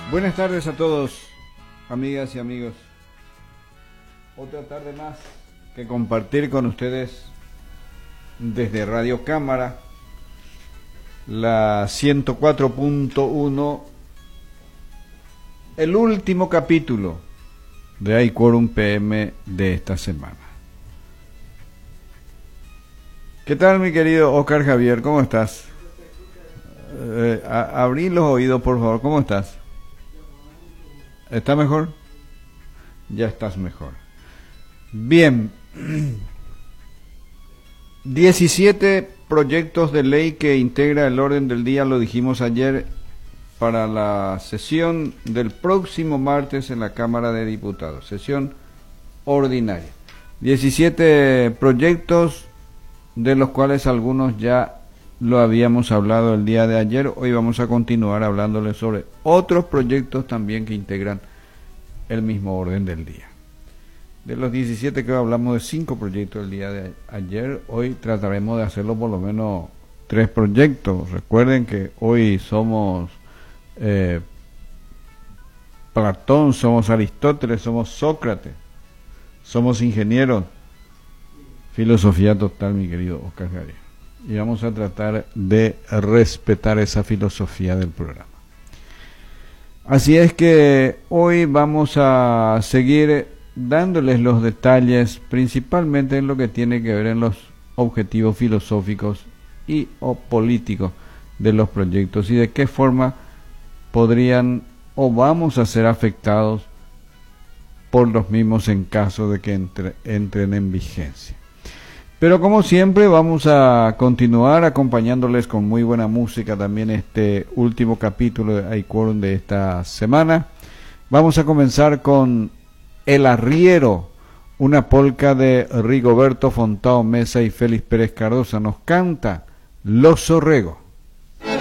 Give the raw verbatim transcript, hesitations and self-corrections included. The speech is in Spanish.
Buenas tardes a todos, amigas y amigos. Otra tarde más que compartir con ustedes desde Radio Cámara, la ciento cuatro punto uno, el último capítulo de iQuorum P M de esta semana. ¿Qué tal, mi querido Oscar Javier? ¿Cómo estás? Eh, a, abrí los oídos, por favor. ¿Cómo estás? ¿Está mejor? Ya estás mejor. Bien. diecisiete proyectos de ley que integra el orden del día, lo dijimos ayer, para la sesión del próximo martes en la Cámara de Diputados, sesión ordinaria. diecisiete proyectos, de los cuales algunos ya lo habíamos hablado el día de ayer. Hoy vamos a continuar hablándoles sobre otros proyectos también que integran el mismo orden del día. De los diecisiete que hablamos de cinco proyectos el día de ayer, hoy trataremos de hacerlo por lo menos tres proyectos. Recuerden que hoy somos eh, Platón, somos Aristóteles, somos Sócrates, somos ingenieros. Filosofía total, mi querido Oscar Javier. Y vamos a tratar de respetar esa filosofía del programa. Así es que hoy vamos a seguir dándoles los detalles, principalmente en lo que tiene que ver en los objetivos filosóficos y o políticos de los proyectos y de qué forma podrían o vamos a ser afectados por los mismos en caso de que entre, entren en vigencia. Pero como siempre vamos a continuar acompañándoles con muy buena música también este último capítulo de iQuorum de esta semana. Vamos a comenzar con El Arriero, una polca de Rigoberto Fontao Mesa y Félix Pérez Cardosa. Nos canta Los Zorrego.